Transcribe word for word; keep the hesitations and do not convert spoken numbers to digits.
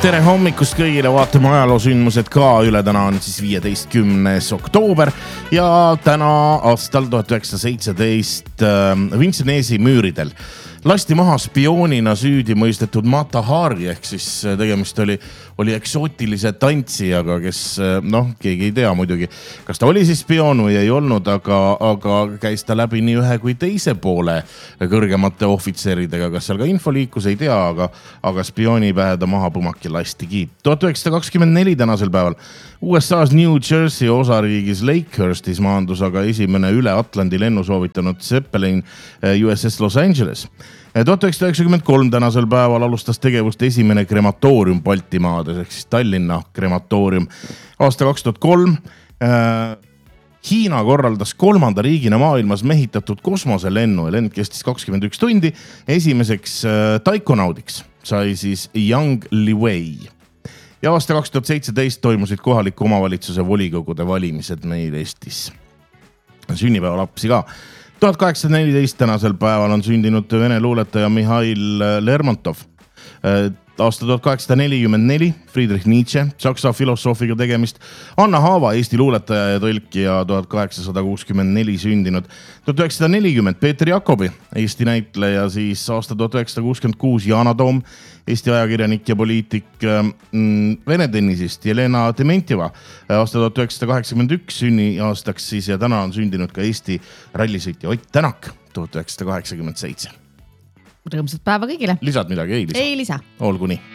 tere hommikust kõigile, vaatame ajaloosündmused ka üle. Täna on siis viieteistkümnes oktoober ja täna aastal tuhat üheksasada seitseteist Vincenesi müüridel lasti maha spioonina süüdi mõistetud Mata Hari, ehk siis tegemist oli, oli eksootilise tantsijaga, kes noh, keegi ei tea muidugi, kas ta oli siis spioon või ei olnud, aga, aga käis ta läbi nii ühe kui teise poole kõrgemate ohvitseridega, kas seal ka info liikus, ei tea, aga, aga spiooni pähe ta maha põmaki lastigi. tuhat üheksasada kakskümmend neli tänasel päeval U S A's New Jersey osariigis Lakehurstis maandus aga esimene üle Atlandi lennu soovitanud Zeppelin U S S Los Angeles. tuhat üheksasada üheksakümmend kolm tänasel päeval alustas tegevust esimene krematoorium Baltimaades, ehk siis Tallinna krematoorium. Aasta kaks tuhat kolm äh, Hiina korraldas kolmanda riigina maailmas mehitatud kosmoselennu ja lend kestis kakskümmend üks tundi. Esimeseks äh, taikonaudiks sai siis Yang Liwei. Ja aasta kaks tuhat seitseteist toimusid kohaliku omavalitsuse volikogude valimised meil Eestis. Sünnipäeva lapsi ka. tuhat kaheksasada neliteist tänasel päeval on sündinud vene luuletaja Mihhail Lermontov. Aasta tuhat kaheksasada nelikümmend neli Friedrich Nietzsche, saksa filosoofiga tegemist. Anna Haava, Eesti luuletaja ja tõlkija, tuhat kaheksasada kuuskümmend neli sündinud. tuhat üheksasada nelikümmend Peeter Jakobi, Eesti näitleja, siis aasta tuhat üheksasada kuuskümmend kuus Yana Toom, Eesti ajakirjanik ja poliitik. Vene tennisist Jelena Dementjeva, aasta tuhat üheksasada kaheksakümmend üks sünni aastaks siis ja täna on sündinud ka Eesti rallisõitja Ott Tänak, tuhat üheksasada kaheksakümmend seitse. Rõõmsat päeva kõigile. Lisad midagi? Ei lisa. Ei lisa. Olgu nii.